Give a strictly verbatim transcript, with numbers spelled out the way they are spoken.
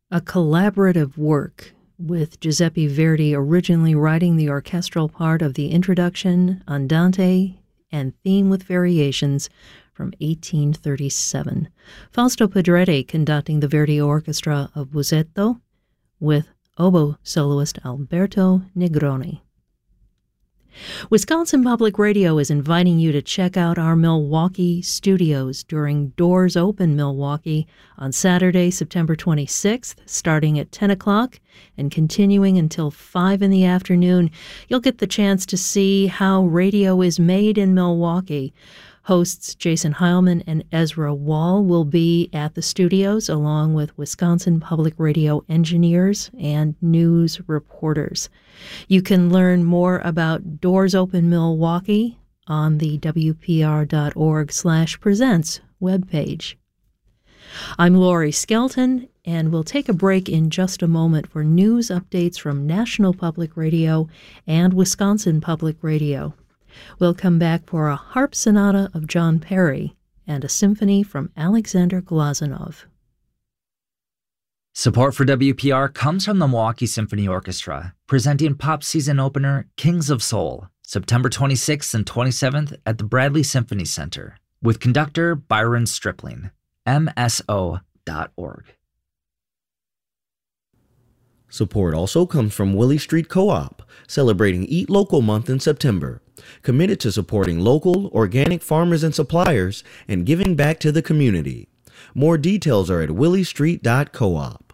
A collaborative work, with Giuseppe Verdi originally writing the orchestral part of the introduction, Andante, and theme with variations from eighteen thirty-seven. Fausto Pedretti conducting the Verdi Orchestra of Busetto with oboe soloist Alberto Negroni. Wisconsin Public Radio is inviting you to check out our Milwaukee studios during Doors Open Milwaukee on Saturday, September twenty-sixth, starting at ten o'clock and continuing until five in the afternoon. You'll get the chance to see how radio is made in Milwaukee. Hosts Jason Heilman and Ezra Wall will be at the studios along with Wisconsin Public Radio engineers and news reporters. You can learn more about Doors Open Milwaukee on the W P R dot org slash presents webpage. I'm Lori Skelton, and we'll take a break in just a moment for news updates from National Public Radio and Wisconsin Public Radio. We'll come back for a harp sonata of John Perry and a symphony from Alexander Glazunov. Support for W P R comes from the Milwaukee Symphony Orchestra, presenting pop season opener Kings of Soul, September twenty-sixth and twenty-seventh at the Bradley Symphony Center, with conductor Byron Stripling, M S O dot org. Support also comes from Willie Street Co-op, celebrating Eat Local Month in September, committed to supporting local, organic farmers and suppliers and giving back to the community. More details are at willie street dot coop.